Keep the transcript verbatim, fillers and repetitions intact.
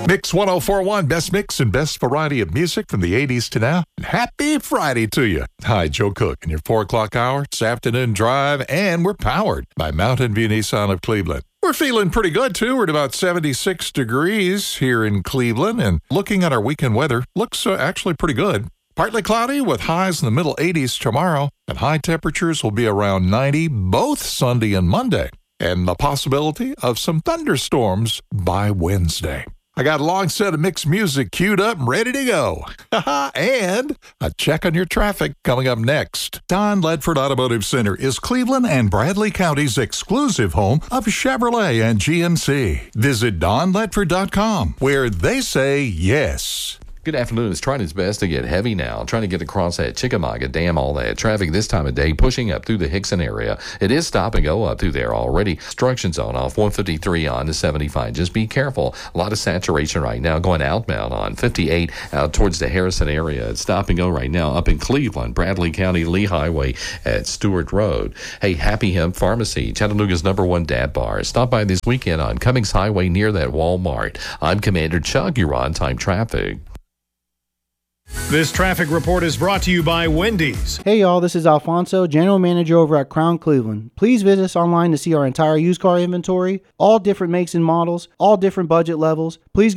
Mix one oh four point one, best mix and best variety of music from the eighties to now. Happy Friday to you. Hi, Joe Cook in your four o'clock hour. It's afternoon drive, and we're powered by Mountain View Nissan of Cleveland. We're feeling pretty good, too. We're at about seventy-six degrees here in Cleveland, and looking at our weekend weather, looks uh, actually pretty good. Partly cloudy with highs in the middle eighties tomorrow, and high temperatures will be around ninety both Sunday and Monday, and the possibility of some thunderstorms by Wednesday. I got a long set of mixed music queued up and ready to go. And a check on your traffic coming up next. Don Ledford Automotive Center is Cleveland and Bradley County's exclusive home of Chevrolet and G M C. Visit don ledford dot com, where they say yes. Good afternoon. It's trying its best to get heavy now, trying to get across that Chickamauga Dam, all that traffic this time of day, pushing up through the Hickson area. It is stop and go up through there already. Construction zone off one fifty-three on to seventy-five. Just be careful. A lot of saturation right now going outbound on fifty-eight out towards the Harrison area. It's stop and go right now up in Cleveland, Bradley County, Lee Highway at Stewart Road. Hey, Happy Hemp Pharmacy, Chattanooga's number one dad bar. Stop by this weekend on Cummings Highway near that Walmart. I'm Commander Chuck. You're on time traffic. This traffic report is brought to you by Wendy's. Hey y'all, this is Alfonso, General Manager over at Crown Cleveland. Please visit us online to see our entire used car inventory, all different makes and models, all different budget levels. Please